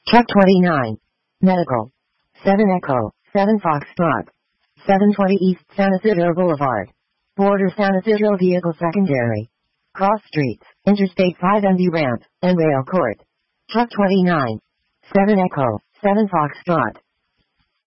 Truck 29. Medical. 7 Echo, 7 Foxtrot. 720 East San Isidro Boulevard. Border San Isidro Vehicle Secondary. Cross Streets, Interstate 5 MD Ramp, and Rail Court. Truck 29. 7 Echo, 7 Foxtrot.